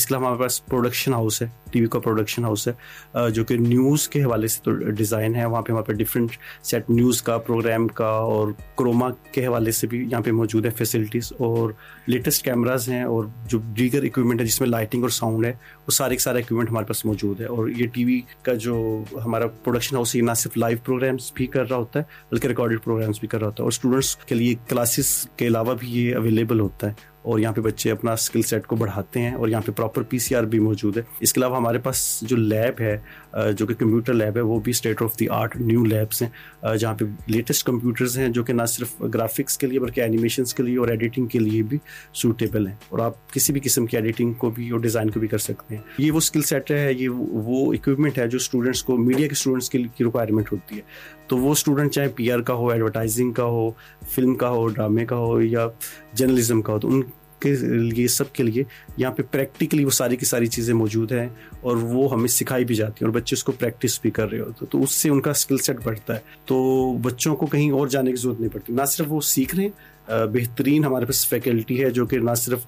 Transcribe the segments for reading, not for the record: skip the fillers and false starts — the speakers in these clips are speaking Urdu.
کے علاوہ ہمارے پاس پروڈکشن ہاؤس ہے, ٹی وی کا پروڈکشن ہاؤس ہے جو کہ نیوز کے حوالے سے تو ڈیزائن ہے. وہاں پہ ہمارے پاس ڈفرینٹ سیٹ نیوز کا, پروگرام کا اور کروما کے حوالے سے بھی یہاں پہ موجود ہے فیسلٹیز, اور لیٹسٹ کیمراز ہیں, اور جو دیگر اکوپمنٹ ہے جس میں لائٹنگ اور ساؤنڈ ہے وہ سارے اکوپمنٹ ہمارے پاس موجود ہے. اور یہ ٹی وی کا جو ہمارا پروڈکشن ہاؤس یہ نہ صرف لائیو پروگرامس بھی کر رہا ہوتا ہے بلکہ ریکارڈڈ پروگرامس بھی کر رہا ہوتا ہے, اور اسٹوڈنٹس کے لیے کلاسز کے علاوہ بھی یہ اویلیبل ہوتا ہے, اور یہاں پہ بچے اپنا اسکل سیٹ کو بڑھاتے ہیں, اور یہاں پہ پراپر PCR بھی موجود ہے. اس کے علاوہ ہمارے پاس جو لیب ہے جو کہ کمپیوٹر لیب ہے وہ بھی state of the art new labs ہیں جہاں پہ لیٹسٹ کمپیوٹرز ہیں جو کہ نہ صرف گرافکس کے لیے بلکہ اینیمیشنس کے لیے اور ایڈیٹنگ کے لیے بھی سوٹیبل ہیں, اور آپ کسی بھی قسم کی ایڈیٹنگ کو بھی اور ڈیزائن کو بھی کر سکتے ہیں. یہ وہ اسکل سیٹ ہے, یہ وہ اکوپمنٹ ہے جو اسٹوڈنٹس کو, میڈیا کے اسٹوڈنٹس کی ریکوائرمنٹ ہوتی ہے. تو وہ اسٹوڈنٹ چاہے PR کا ہو, ایڈورٹائزنگ کا ہو, فلم کا ہو, ڈرامے کا ہو یا جرنلزم کا ہو, تو ان کے لیے سب کے لیے یہاں پہ پریکٹیکلی وہ ساری کی ساری چیزیں موجود ہیں, اور وہ ہمیں سکھائی بھی جاتی ہیں, اور بچے اس کو پریکٹس بھی کر رہے ہوتے ہیں, تو اس سے ان کا اسکل سیٹ بڑھتا ہے. تو بچوں کو کہیں اور جانے کی ضرورت نہیں پڑتی, نہ صرف وہ سیکھ رہے ہیں, بہترین ہمارے پاس فیکلٹی ہے جو کہ نہ صرف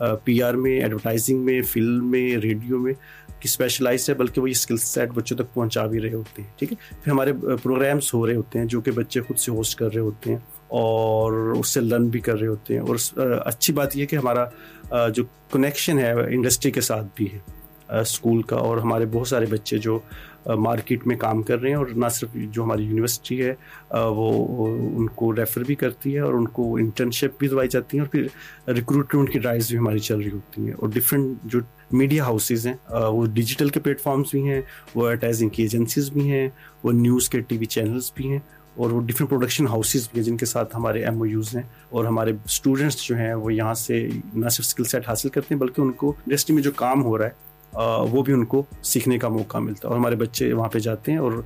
PR میں, ایڈورٹائزنگ میں, فلم میں, ریڈیو میں کی اسپیشلائز ہے بلکہ وہ یہ اسکل سیٹ بچوں تک پہنچا بھی رہے ہوتے ہیں. ٹھیک ہے, پھر ہمارے پروگرامس ہو رہے ہوتے ہیں جو کہ بچے خود سے ہوسٹ کر رہے ہوتے ہیں اور اس سے لرن بھی کر رہے ہوتے ہیں. اور اچھی بات یہ کہ ہمارا جو کنیکشن ہے انڈسٹری کے ساتھ بھی ہے اسکول کا, اور ہمارے بہت سارے بچے جو مارکیٹ میں کام کر رہے ہیں, اور نہ صرف جو ہماری یونیورسٹی ہے وہ ان کو ریفر بھی کرتی ہے اور ان کو انٹرنشپ بھی دوائی جاتی ہیں, اور پھر ریکروٹمنٹ کی ڈرائیوز بھی ہماری چل رہی ہوتی ہیں. اور ڈفرینٹ جو میڈیا ہاؤسز ہیں وہ ڈیجیٹل کے پلیٹ فارمز بھی ہیں, وہ ایڈورٹائزنگ کی ایجنسیز بھی ہیں, وہ نیوز کے ٹی وی چینلز بھی ہیں, اور وہ ڈفرینٹ پروڈکشن ہاؤسز بھی ہیں جن کے ساتھ ہمارے MOUs ہیں. اور ہمارے اسٹوڈنٹس جو ہیں وہ یہاں سے نہ صرف اسکل سیٹ حاصل کرتے ہیں بلکہ ان کو انڈسٹری میں جو کام ہو رہا ہے وہ بھی ان کو سیکھنے کا موقع ملتا ہے. اور ہمارے بچے وہاں پہ جاتے ہیں اور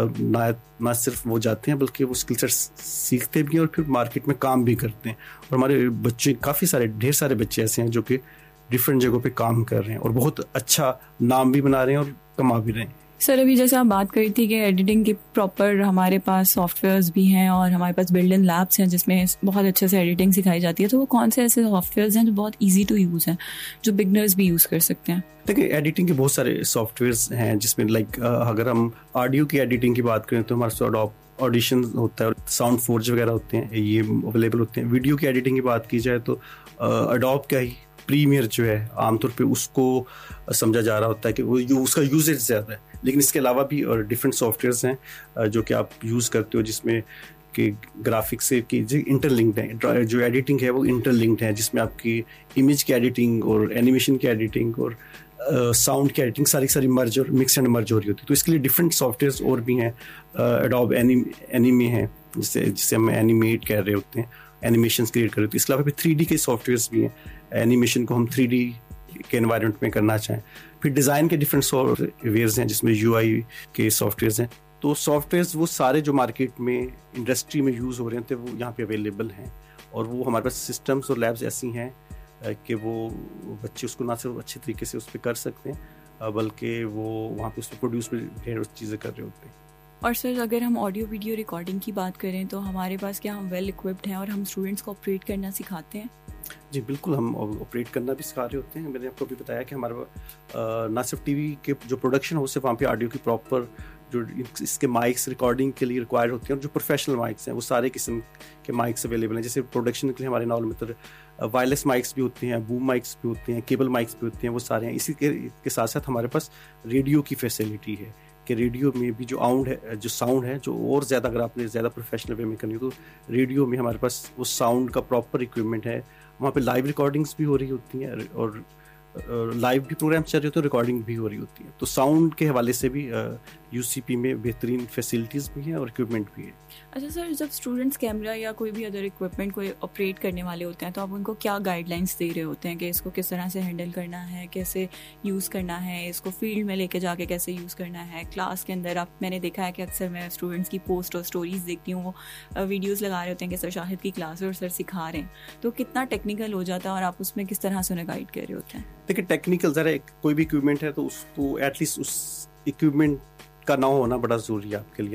نہ صرف وہ جاتے ہیں بلکہ وہ اسکل سیٹ سیکھتے بھی ہیں اور پھر مارکیٹ میں کام بھی کرتے ہیں. اور ہمارے بچے کافی سارے, ڈھیر سارے بچے ایسے ہیں جو کہ ڈفرینٹ جگہوں پہ کام کر رہے ہیں اور بہت اچھا نام بھی بنا رہے ہیں اور کما بھی رہے ہیں. سر ابھی جیسے آپ بات کری تھی کہ ایڈیٹنگ کے پراپر ہمارے پاس سافٹ ویئرز بھی ہیں اور ہمارے پاس بلڈ ان لیبس ہیں جس میں بہت اچھے سے ایڈیٹنگ سکھائی جاتی ہے, تو وہ کون سے ایسے سافٹ ویئرز ہیں جو بہت ایزی ٹو یوز ہیں جو بگنرز بھی یوز کر سکتے ہیں؟ دیکھیں ایڈیٹنگ کے بہت سارے سافٹ ویئرز ہیں جس میں لائک اگر ہم آڈیو کی ایڈیٹنگ کی بات کریں تو ہمارے پاس آڈیشن ہوتا ہے اور ساؤنڈ فورج وغیرہ ہوتے ہیں, یہ اویلیبل ہوتے ہیں. ویڈیو کی ایڈیٹنگ کی بات کی جائے تو اڈوب کا ہی پریمیئر جو ہے عام طور پہ اس کو سمجھا جا رہا ہوتا ہے کہ وہ اس کا یوزیج زیادہ ہے, لیکن اس کے علاوہ بھی ڈفرینٹ سافٹ ویئرز ہیں جو کہ آپ یوز کرتے ہو جس میں کہ گرافکس سے کی انٹر لنکڈ ہے. جو ایڈیٹنگ ہے وہ انٹر لنکڈ ہے جس میں آپ کی امیج کی ایڈیٹنگ اور اینیمیشن کی ایڈیٹنگ اور ساؤنڈ کی ایڈیٹنگ ساری مرج اور مکس اینڈ مرج ہو رہی ہوتی ہے. تو اس کے لیے ڈفرینٹ سافٹ ویئرز اور بھی ہیں. اڈوب اینیمی ہے جسے ہم اینیمیٹ کہہ رہے ہوتے ہیں, اینیمیشنز کریٹ کر رہے ہوتے ہیں. اس کے علاوہ پھر 3D کے سافٹ ویئرز بھی ہیں, اینیمیشن کو ہم 3D کے انوائرمنٹ میں کرنا چاہیں. پھر ڈیزائن کے ڈفرینٹ سافٹ ویئرز ہیں جس میں UI کے سافٹ ویئرز ہیں. تو سافٹ ویئرز وہ سارے جو مارکیٹ میں انڈسٹری میں یوز ہو رہے ہیں وہ یہاں پہ اویلیبل ہیں, اور وہ ہمارے پاس سسٹمز اور لیبز ایسی ہیں کہ وہ بچے اس کو نہ صرف اچھے طریقے سے اس پہ کر سکتے ہیں بلکہ وہ وہاں پہ اس پہ پروڈیوس میں ڈھیر چیزیں کر رہے ہوتے ہیں. اور سر اگر ہم آڈیو ویڈیو ریکارڈنگ کی بات کریں تو ہمارے پاس کیا ہم ویل اکوپڈ ہیں اور ہم اسٹوڈنٹس کو آپریٹ کرنا سکھاتے ہیں؟ جی بالکل, ہم آپریٹ کرنا بھی سکھا رہے ہوتے ہیں. میں نے آپ کو بھی بتایا کہ ہمارا نہ صرف ٹی وی کے جو پروڈکشن ہاؤس ہے وہاں پہ آڈیو کی پراپر جو اس کے مائکس ریکارڈنگ کے لیے ریکوائر ہوتے ہیں, اور جو پروفیشنل مائکس ہیں وہ سارے قسم کے مائکس اویلیبل ہیں. جیسے پروڈکشن کے لیے ہمارے نال میں وائرلیس مائکس بھی ہوتے ہیں, بوم مائکس بھی ہوتے ہیں, کیبل مائکس بھی ہوتے ہیں, وہ سارے ہیں. اسی کے ساتھ ساتھ ہمارے پاس ریڈیو کی فیسلٹی ہے کہ ریڈیو میں بھی جو ساؤنڈ ہے جو اور زیادہ اگر آپ نے زیادہ پروفیشنل وے میں کرنی ہو تو ریڈیو میں ہمارے پاس وہ ساؤنڈ کا پراپر اکوپمنٹ ہے. وہاں پہ لائیو ریکارڈنگس بھی ہو رہی ہوتی ہیں اور لائیو بھی پروگرام چل رہے ہوتے ہیں, ریکارڈنگ بھی ہو رہی ہوتی ہے. تو ساؤنڈ کے حوالے سے بھی UCP میں بہترین فیسلٹیز بھی ہیں اور اکوپمنٹ بھی ہے. اچھا سر, جب اسٹوڈنٹس کیمرہ یا کوئی بھی ادر اکوپمنٹ کو آپریٹ کرنے والے ہوتے ہیں تو آپ ان کو کیا گائیڈ لائنس دے رہے ہوتے ہیں کہ اس کو کس طرح سے ہینڈل کرنا ہے, کیسے یوز کرنا ہے, اس کو فیلڈ میں لے کے جا کے کیسے یوز کرنا ہے, کلاس کے اندر؟ آپ میں نے دیکھا ہے کہ اکثر میں اسٹوڈنٹس کی پوسٹ اور اسٹوریز دیکھتی ہوں, وہ ویڈیوز لگا رہے ہوتے ہیں کہ سر شاہد کی کلاس ہے اور سر سکھا رہے ہیں, تو کتنا ٹیکنیکل ہو جاتا ہے اور آپ اس میں کس طرح سے انہیں گائیڈ کر رہے ہوتے ہیں؟ دیکھیں ٹیکنیکل ذرا کوئی بھی اکوپمنٹ ہے تو اس کو ایٹ لیسٹ اس اکوپمنٹ کا نہ ہونا بڑا ضروری ہے آپ کے لیے نا.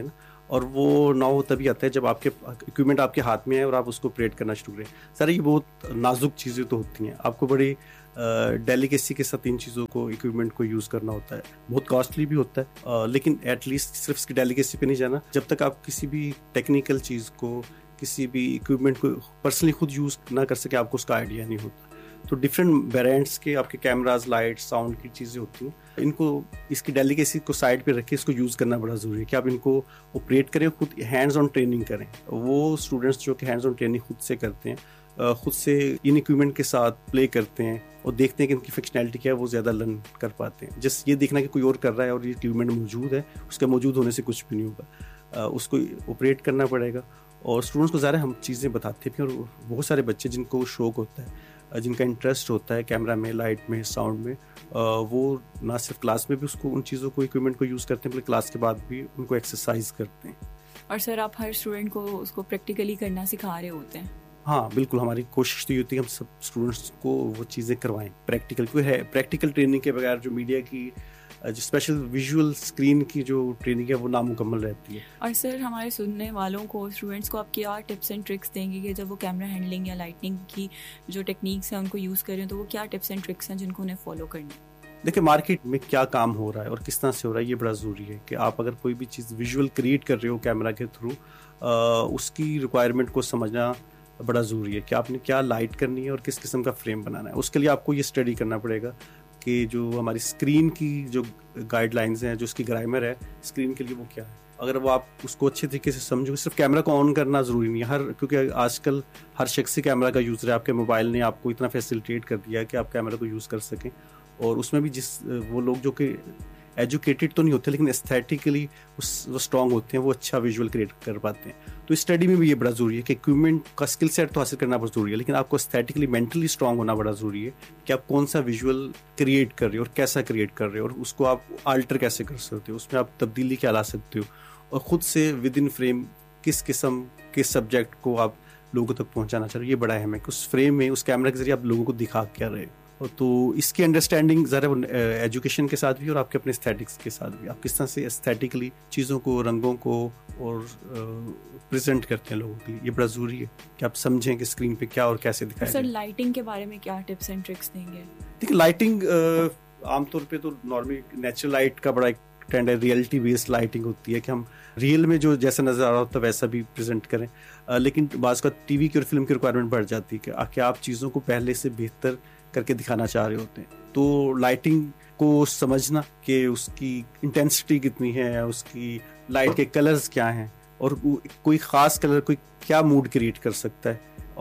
اور وہ نہ ہو تبھی آتا ہے جب آپ کے اکوپمنٹ آپ کے ہاتھ میں ہے اور آپ اس کو آپریٹ کرنا شروع کریں. سر یہ بہت نازک چیزیں تو ہوتی ہیں, آپ کو بڑی ڈیلیکیسی کے ساتھ ان چیزوں کو اکوپمنٹ کو یوز کرنا ہوتا ہے, بہت کاسٹلی بھی ہوتا ہے, لیکن ایٹ لیسٹ صرف اس کی ڈیلیکیسی پہ نہیں جانا. جب تک آپ کسی بھی ٹیکنیکل چیز کو, کسی بھی اکوپمنٹ کو پرسنلی خود یوز نہ کر سکے, آپ کو اس کا آئیڈیا نہیں ہوتا. تو ڈفرینٹ ویریئنٹس کے آپ کے کیمراز, لائٹ, ساؤنڈ کی چیزیں ہوتی ہیں, ان کو اس کی ڈیلیکیسی کو سائڈ پہ رکھ کے اس کو یوز کرنا بڑا ضروری ہے کہ آپ ان کو آپریٹ کریں, خود ہینڈز آن ٹریننگ کریں. وہ اسٹوڈنٹس جو کہ ہینڈز آن ٹریننگ خود سے کرتے ہیں, خود سے ان اکوپمنٹ کے ساتھ پلے کرتے ہیں اور دیکھتے ہیں کہ ان کی فنکشنالٹی کیا ہے, وہ زیادہ لرن کر پاتے ہیں. جس یہ دیکھنا کہ کوئی اور کر رہا ہے اور یہ اکوپمنٹ موجود ہے, اس کے موجود ہونے سے کچھ بھی نہیں ہوگا, اس کو آپریٹ کرنا پڑے گا. اور اسٹوڈنٹس کو ظاہر ہم چیزیں بتاتے ہیں, اور بہت سارے بچے جن کو شوق ہوتا ہے, جن کا انٹرسٹ ہوتا ہے کیمرہ میں, لائٹ میں, ساؤنڈ میں, وہ نہ صرف کلاس میں بھی اس کو ان چیزوں کو اکوپمنٹ کو یوز کرتے ہیں, بلکہ کلاس کے بعد بھی ان کو ایکسرسائز کرتے ہیں. اور سر آپ ہر اسٹوڈنٹ کو اس کو پریکٹیکلی کرنا سکھا رہے ہوتے ہیں؟ ہاں بالکل, ہماری کوشش تو یہ ہوتی ہے کہ ہم سب اسٹوڈنٹس کو وہ چیزیں کروائیں پریکٹیکل. کوئی ہے پریکٹیکل ٹریننگ کے بغیر جو میڈیا کی جو اسپیشل ویژول اسکرین کی جو ٹریننگ ہے وہ نامکمل رہتی ہے. اور سر ہمارے سننے والوں کو, اسٹوڈنٹس کو آپ کیا ٹپس اینڈ ٹرکس دیں گے کہ جب وہ کیمرہ ہینڈلنگ یا لائٹنگ کی جو ٹیکنیکس ہیں ان کو یوز کریں, تو وہ کیا ٹپس اینڈ ٹرکس ہیں جن کو انہیں فالو کرنا ہے؟ دیکھیں, مارکیٹ میں کیا کام ہو رہا ہے اور کس طرح سے ہو رہا ہے, یہ بڑا ضروری ہے کہ آپ اگر کوئی بھی چیز ویژول کریٹ کر رہے ہو کیمرہ کے تھرو, اس کی ریکوائرمنٹ کو سمجھنا بڑا ضروری ہے کہ آپ نے کیا لائٹ کرنی ہے اور کس قسم کا فریم بنانا ہے. اس کے لیے آپ کو یہ اسٹڈی کرنا پڑے گا کہ جو ہماری اسکرین کی جو گائیڈ لائنز ہیں, جو اس کی گرامر ہے اسکرین کے لیے, وہ کیا ہے. اگر وہ آپ اس کو اچھے طریقے سے سمجھو, صرف کیمرہ کو آن کرنا ضروری نہیں ہے, کیونکہ آج کل ہر شخص ہی کیمرہ کا یوزر ہے. آپ کے موبائل نے آپ کو اتنا فیسیلیٹیٹ کر دیا ہے کہ آپ کیمرہ کو یوز کر سکیں. اور اس میں بھی وہ لوگ جو کہ ایجوکیٹڈ تو نہیں ہوتے لیکن استھیٹیکلی وہ اسٹرانگ ہوتے ہیں, وہ اچھا ویژول کریٹ کر پاتے ہیں. تو اسٹڈی میں بھی یہ بڑا ضروری ہے کہ اکوپمنٹ کا اسکل سیٹ تو حاصل کرنا بہت ضروری ہے, لیکن آپ کو استھیٹیکلی مینٹلی اسٹرانگ ہونا بڑا ضروری ہے کہ آپ کون سا ویژول کریٹ کر رہے ہو اور کیسا کریٹ کر رہے ہو, اور اس کو آپ آلٹر کیسے کر سکتے ہو, اس میں آپ تبدیلی کیا لا سکتے ہو, اور خود سے ود ان فریم کس قسم کے سبجیکٹ کو آپ لوگوں تک پہنچانا چاہ رہے ہو. یہ بڑا اہم ہے کہ اس فریم میں, اس کیمرہ کے ذریعے آپ لوگوں کو دکھا کیا رہے ہو. تو اس کی انڈرسٹینڈنگ ذرا ایجوکیشن کے ساتھ بھی اور آپ کے اپنے استھیٹکس کے ساتھ بھی, آپ کس طرح سے استھیٹکلی چیزوں کو, رنگوں کو اور پریزنٹ کرتے ہیں لوگوں کے لیے, یہ بڑا ضروری ہے کہ آپ سمجھیں کہ اسکرین پہ کیا اور کیسے دکھائیں. سر لائٹنگ کے بارے میں کیا ٹپس اینڈ ٹرکس دیں گے؟ دیکھیں, لائٹنگ عام طور پہ تو نارملی نیچرل لائٹ کا بڑا ایک ٹرینڈ ہے, ریئلٹی بیسڈ لائٹنگ ہوتی ہے کہ ہم ریئل میں جو جیسا نظر آ رہا ہوتا ہے ویسا بھی پریزنٹ کریں. لیکن بعض کا ٹی وی کی اور فلم کی ریکوائرمنٹ بڑھ جاتی ہے کہ آپ چیزوں کو پہلے سے بہتر کر کے دکھانا چاہ رہے ہوتے ہیں. تو لائٹنگ کو سمجھنا کہ اس کی انٹینسٹی کتنی ہے, اس کی لائٹ کے کلرز کیا ہیں, اور کوئی خاص کلر کوئی کیا موڈ کریٹ کر سکتا ہے,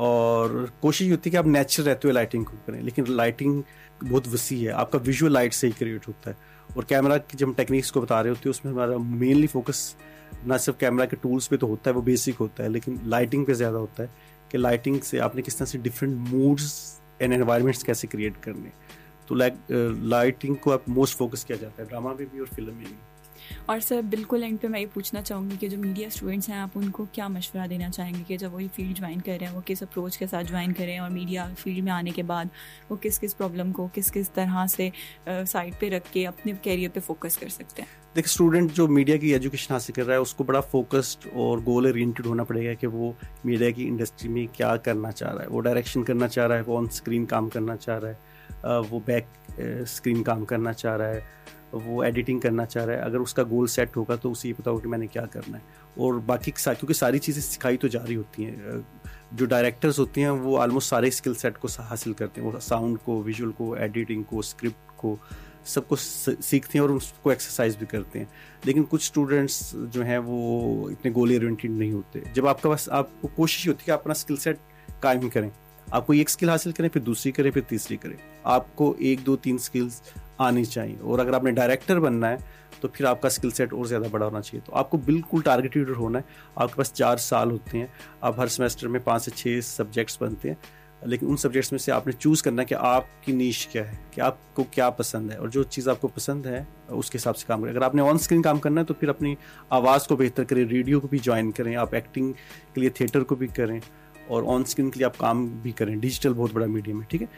اور کوشش یہ ہوتی ہے کہ آپ نیچرل رہتے ہوئے لائٹنگ کو کریں. لیکن لائٹنگ بہت وسیع ہے, آپ کا ویژول لائٹ سے ہی کریٹ ہوتا ہے, اور کیمرہ کی جب ہم ٹیکنیکس کو بتا رہے ہوتے ہیں اس میں ہمارا مینلی فوکس نہ صرف کیمرہ کے ٹولس پہ تو ہوتا ہے, وہ بیسک ہوتا ہے, لیکن لائٹنگ پہ زیادہ ہوتا ہے کہ لائٹنگ سے آپ نے کس طرح سے ڈفرینٹ موڈز اینڈ انوائرمنٹس کیسے کریٹ کرنے. تو لائٹنگ کو آپ موسٹ فوکس کیا جاتا ہے ڈرامہ میں بھی اور فلم میں بھی. اور سر بالکل اینڈ پہ میں یہ پوچھنا چاہوں گی کہ جو میڈیا اسٹوڈنٹس ہیں, آپ ان کو کیا مشورہ دینا چاہیں گے کہ جب وہ یہ فیلڈ جوائن کر رہے ہیں وہ کس اپروچ کے ساتھ جوائن کریں, اور میڈیا فیلڈ میں آنے کے بعد وہ کس کس پرابلم کو کس کس طرح سے سائڈ پہ رکھ کے اپنے کیریئر پہ فوکس کر سکتے ہیں؟ دیکھ, اسٹوڈنٹ جو میڈیا کی ایجوکیشن حاصل کر رہا ہے اس کو بڑا فوکسڈ اور گول اورینٹڈ ہونا پڑے گا کہ وہ میڈیا کی انڈسٹری میں کیا کرنا چاہ رہا ہے. وہ ڈائریکشن کرنا چاہ رہا ہے, وہ آن اسکرین کام کرنا چاہ رہا ہے, وہ بیک اسکرین کام کرنا چاہ رہا ہے, وہ ایڈیٹنگ کرنا چاہ رہا ہے. اگر اس کا گول سیٹ ہوگا تو اسے یہ پتا ہوگا کہ میں نے کیا کرنا ہے. اور باقی کیونکہ ساری چیزیں سکھائی تو جاری ہوتی ہیں, جو ڈائریکٹرز ہوتے ہیں وہ آلموسٹ سارے اسکل سیٹ کو حاصل کرتے ہیں, وہ ساؤنڈ کو, ویژول کو, ایڈیٹنگ کو, اسکرپٹ کو, سب کو سیکھتے ہیں اور اس کو ایکسرسائز بھی کرتے ہیں. لیکن کچھ اسٹوڈنٹس جو ہیں وہ اتنے گول اورینٹڈ نہیں ہوتے. جب آپ کے پاس, آپ کو کوشش ہوتی ہے کہ آپ اپنا اسکل سیٹ قائم کریں, آپ کو ایک اسکل حاصل کریں, پھر دوسری کریں, پھر تیسری کریں. آپ کو 1 2 3 اسکلز آنی چاہیے. اور اگر آپ نے ڈائریکٹر بننا ہے تو پھر آپ کا اسکل سیٹ اور زیادہ بڑا ہونا چاہیے. تو آپ کو بالکل ٹارگیٹڈ ہونا ہے. آپ کے پاس 4 سال ہوتے ہیں, آپ ہر سیمسٹر میں 5 سے 6 سبجیکٹس بنتے ہیں, لیکن ان سبجیکٹس میں سے آپ نے چوز کرنا ہے کہ آپ کی نیش کیا ہے, کہ آپ کو کیا پسند ہے, اور جو چیز آپ کو پسند ہے اس کے حساب سے کام کریں. اگر آپ نے آن اسکرین کام کرنا ہے تو پھر اپنی آواز کو بہتر کریں, ریڈیو کو بھی جوائن کریں, آپ ایکٹنگ کے لیے تھیٹر کو بھی کریں, اور آن اسکرین کے لیے آپ کام بھی کریں. ڈیجیٹل بہت بڑا میڈیم ہے, ٹھیک ہے.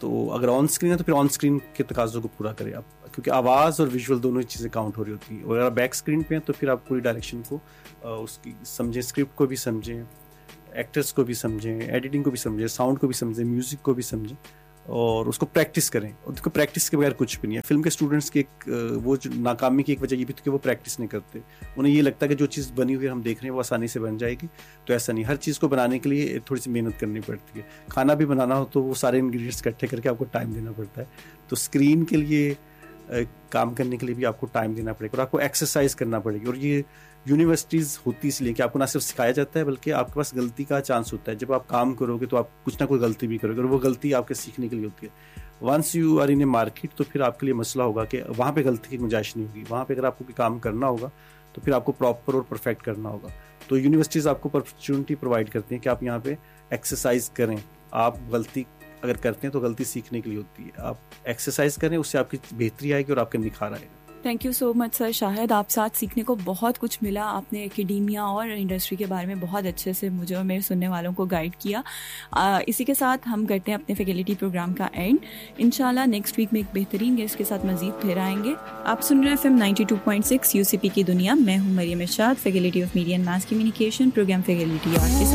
تو اگر آن اسکرین ہے تو پھر آن اسکرین کے تقاضوں کو پورا کریں آپ, کیونکہ آواز اور ویژول دونوں چیزیں کاؤنٹ ہو رہی ہوتی ہیں. اور اگر آپ بیک اسکرین پہ ہیں تو پھر آپ پوری ڈائریکشن کو اس کی سمجھیں, اسکرپٹ کو بھی سمجھیں, ایکٹرس کو بھی سمجھیں, ایڈیٹنگ کو بھی سمجھیں, ساؤنڈ کو بھی سمجھیں, میوزک کو بھی سمجھیں, اور اس کو پریکٹس کریں. اور دیکھو پریکٹس کے بغیر کچھ بھی نہیں ہے. فلم کے اسٹوڈنٹس کی ایک وہ جو ناکامی کی ایک وجہ یہ بھی تھی کہ وہ پریکٹس نہیں کرتے. انہیں یہ لگتا ہے کہ جو چیز بنی ہوئی ہم دیکھ رہے ہیں وہ آسانی سے بن جائے گی, تو ایسا نہیں. ہر چیز کو بنانے کے لیے تھوڑی سی محنت کرنی پڑتی ہے. کھانا بھی بنانا ہو تو وہ سارے انگریڈینٹس اکٹھے کر کے آپ کو ٹائم دینا پڑتا ہے. تو اسکرین کے لیے کام کرنے کے لیے بھی آپ کو ٹائم دینا پڑے گا, اور آپ کو ایکسرسائز کرنا پڑے گی. اور یہ یونیورسٹیز ہوتی اس لیے کہ آپ کو نہ صرف سکھایا جاتا ہے بلکہ آپ کے پاس غلطی کا چانس ہوتا ہے. جب آپ کام کرو گے تو آپ کچھ نہ کوئی غلطی بھی کرو گے, اور وہ غلطی آپ کے سیکھنے کے لیے ہوتی ہے. Once you are in a market تو پھر آپ کے لیے مسئلہ ہوگا کہ وہاں پہ غلطی کی گنجائش نہیں ہوگی. وہاں پہ اگر آپ کو کوئی کام کرنا ہوگا تو پھر آپ کو پراپر اور پرفیکٹ کرنا ہوگا. تو یونیورسٹیز آپ کو اپرچونٹی پرووائڈ کرتی ہیں کہ آپ یہاں پہ ایکسرسائز کریں. آپ غلطی اگر کرتے ہیں تو غلطی سیکھنے کے لیے ہوتی ہے. آپ ایکسرسائز کریں, اس سے آپ کی بہتری آئے گی اور آپ کا نکھار آئے گا. تھینک یو سو مچ سر. شاہد, آپ ساتھ سیکھنے کو بہت کچھ ملا. آپ نے اکیڈیمیا اور انڈسٹری کے بارے میں بہت اچھے سے مجھے اور میرے سننے والوں کو گائیڈ کیا. اسی کے ساتھ ہم کرتے ہیں اپنے فیکلٹی پروگرام کا اینڈ. انشاءاللہ نیکسٹ ویک میں ایک بہترین گیسٹ کے ساتھ مزید پھر آئیں گے. آپ سن رہے ہیں FM 92.6 UCP کی دنیا. میں ہوں مریم ارشاد, faculty of media and mass communication, programme faculty.